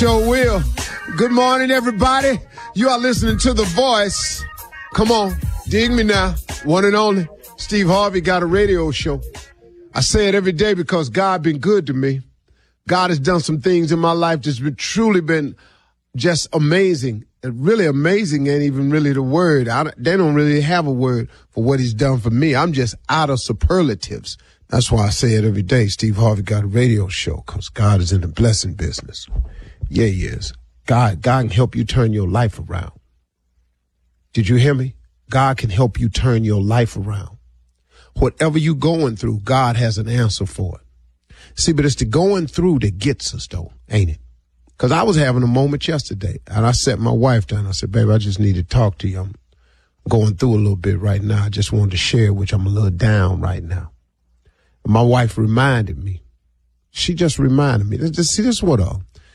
Sure will. Good morning, everybody. You are listening to The Voice. Come on, dig me now. One and only. Steve Harvey got a radio show. I say it every day because God been good to me. God has done some things in my life that's truly been just amazing. Really amazing ain't even really the word. They don't really have a word for what he's done for me. I'm just out of superlatives. That's why I say it every day. Steve Harvey got a radio show because God is in the blessing business. Yeah, he is. God can help you turn your life around. Did you hear me? God can help you turn your life around. Whatever you're going through, God has an answer for it. See, but it's the going through that gets us, though, ain't it? Because I was having a moment yesterday, and I sat my wife down. I said, baby, I just need to talk to you. I'm going through a little bit right now. I just wanted to share, which I'm a little down right now. And my wife reminded me. She just reminded me. See, this is what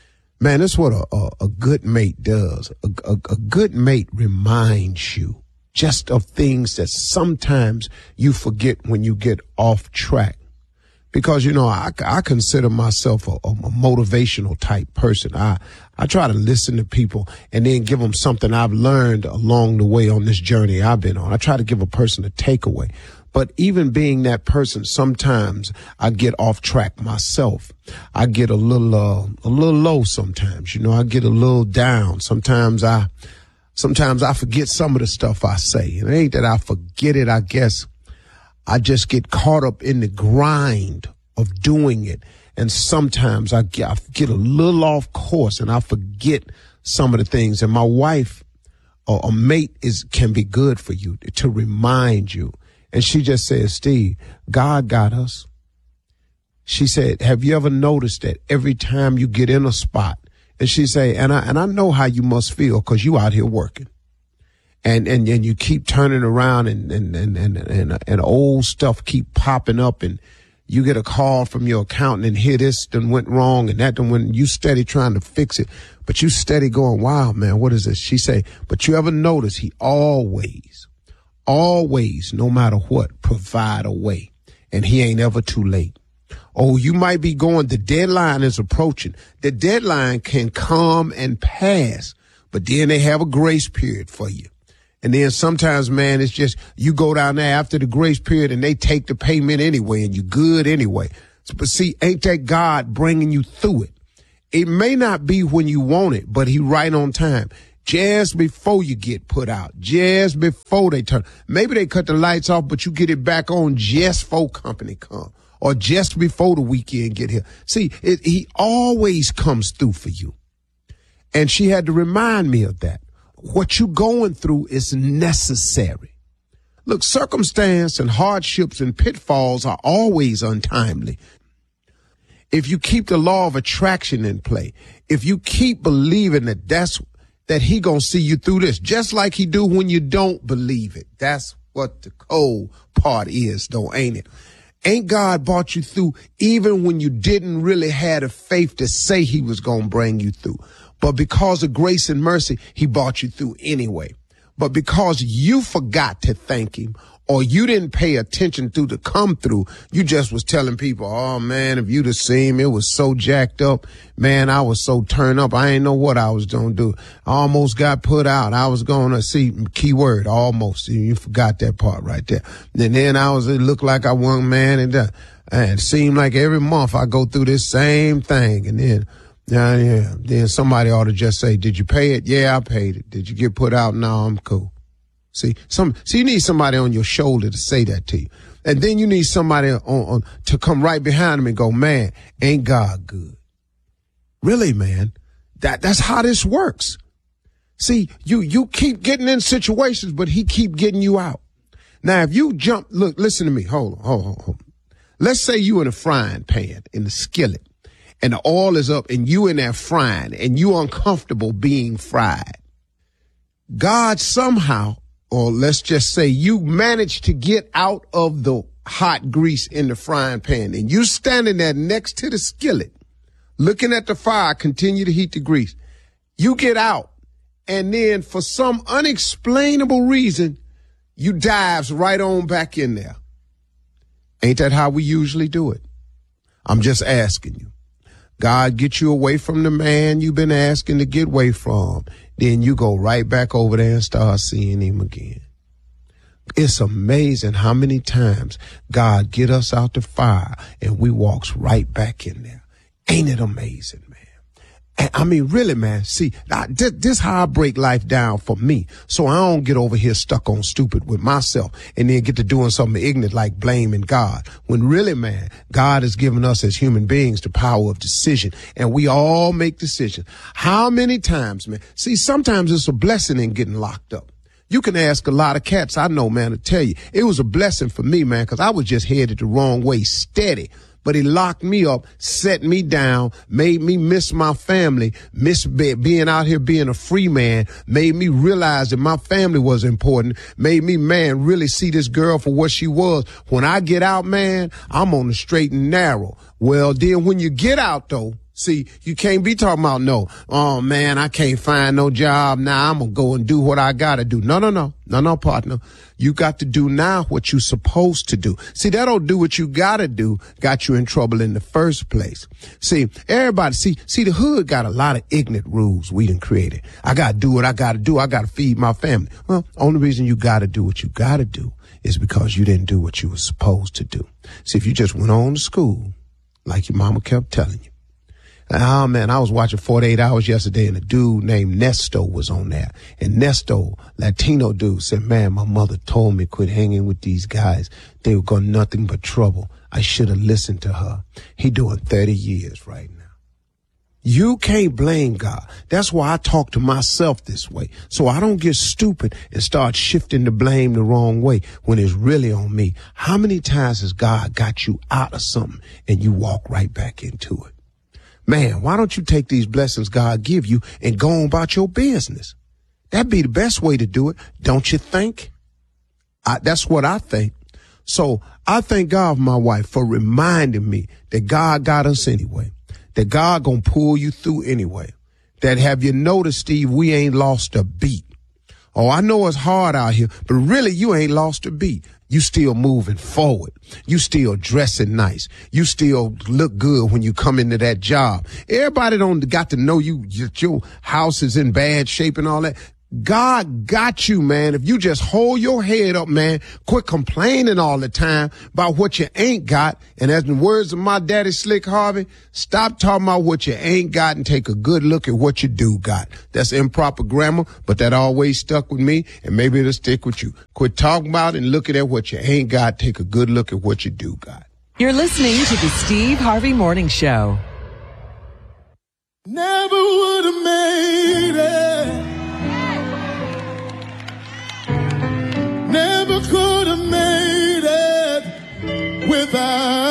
a good mate does. A good mate reminds you just of things that sometimes you forget when you get off track. Because, you know, I consider myself a motivational type person. I try to listen to people and then give them something I've learned along the way on this journey I've been on. I try to give a person a takeaway. But even being that person, sometimes I get off track myself. I get a little low sometimes. You know, I get a little down. Sometimes I forget some of the stuff I say. It ain't that I forget it, I guess. I just get caught up in the grind of doing it. And sometimes I get a little off course and I forget some of the things. And my wife, or a mate, can be good for you to remind you. And she just said, Steve, God got us. She said, have you ever noticed that every time you get in a spot, and she say, and I know how you must feel because you out here working. And you keep turning around and old stuff keep popping up and you get a call from your accountant and hear this done went wrong and that done went, you steady trying to fix it, but you steady going, wow, man, what is this? She say, but you ever notice he always, no matter what, provide a way, and he ain't ever too late. Oh, you might be going, the deadline is approaching. The deadline can come and pass, but then they have a grace period for you. And then sometimes, man, it's just you go down there after the grace period and they take the payment anyway and you good anyway. But see, ain't that God bringing you through it? It may not be when you want it, but he right on time. Just before you get put out, just before they turn. Maybe they cut the lights off, but you get it back on just before company come or just before the weekend get here. See, he always comes through for you. And she had to remind me of that. What you going through is necessary. Look, circumstance and hardships and pitfalls are always untimely. If you keep the law of attraction in play, if you keep believing that he gonna see you through this, just like he do when you don't believe it. That's what the cold part is, though, ain't it? Ain't God brought you through even when you didn't really have the faith to say he was gonna bring you through? But because of grace and mercy, he brought you through anyway. But because you forgot to thank him or you didn't pay attention to the come through, you just was telling people, oh man, if you'd have seen me, it was so jacked up. Man, I was so turned up. I ain't know what I was going to do. I almost got put out. I was going to see, keyword, almost. You forgot that part right there. And then it looked like I won, man. And it seemed like every month I go through this same thing. And then, yeah. Then somebody ought to just say, did you pay it? Yeah, I paid it. Did you get put out? No, I'm cool. See, you need somebody on your shoulder to say that to you. And then you need somebody to come right behind them and go, man, ain't God good? Really, man, that's how this works. See, you keep getting in situations, but he keep getting you out. Now, if you jump, look, listen to me. Hold on. Let's say you in a frying pan in the skillet. And the oil is up and you in there frying and you uncomfortable being fried. God somehow, or let's just say you managed to get out of the hot grease in the frying pan and you standing there next to the skillet, looking at the fire, continue to heat the grease. You get out and then for some unexplainable reason, you dives right on back in there. Ain't that how we usually do it? I'm just asking you. God gets you away from the man you've been asking to get away from. Then you go right back over there and start seeing him again. It's amazing how many times God get us out the fire and we walks right back in there. Ain't it amazing, man? And I mean, really, man, see, this how I break life down for me. So I don't get over here stuck on stupid with myself and then get to doing something ignorant like blaming God. When really, man, God has given us as human beings the power of decision, and we all make decisions. How many times, man? See, sometimes it's a blessing in getting locked up. You can ask a lot of cats I know, man, to tell you. It was a blessing for me, man, because I was just headed the wrong way, steady. But he locked me up, set me down, made me miss my family, miss being out here being a free man, made me realize that my family was important, made me, man, really see this girl for what she was. When I get out, man, I'm on the straight and narrow. Well, then when you get out, though, see, you can't be talking about, no, oh, man, I can't find no job now. I'm going to go and do what I got to do. No, partner. You got to do now what you're supposed to do. See, that don't do what you got to do, got you in trouble in the first place. See, everybody, see, the hood got a lot of ignorant rules we done created. I got to do what I got to do. I got to feed my family. Well, only reason you got to do what you got to do is because you didn't do what you were supposed to do. See, if you just went on to school, like your mama kept telling you. Oh, man, I was watching 48 Hours yesterday, and a dude named Nesto was on there. And Nesto, Latino dude, said, man, my mother told me quit hanging with these guys. They were going nothing but trouble. I should have listened to her. He doing 30 years right now. You can't blame God. That's why I talk to myself this way, so I don't get stupid and start shifting the blame the wrong way when it's really on me. How many times has God got you out of something and you walk right back into it? Man, why don't you take these blessings God give you and go on about your business? That'd be the best way to do it, don't you think? That's what I think. So I thank God, my wife, for reminding me that God got us anyway, that God gonna pull you through anyway. That have you noticed, Steve, we ain't lost a beat. Oh, I know it's hard out here, but really you ain't lost a beat. You still moving forward. You still dressing nice. You still look good when you come into that job. Everybody don't got to know you, your house is in bad shape and all that. God got you, man. If you just hold your head up, man, quit complaining all the time about what you ain't got. And as the words of my daddy, Slick Harvey, stop talking about what you ain't got and take a good look at what you do got. That's improper grammar, but that always stuck with me, and maybe it'll stick with you. Quit talking about it and looking at what you ain't got. Take a good look at what you do got. You're listening to the Steve Harvey Morning Show. Never would have made it. Never could have made it without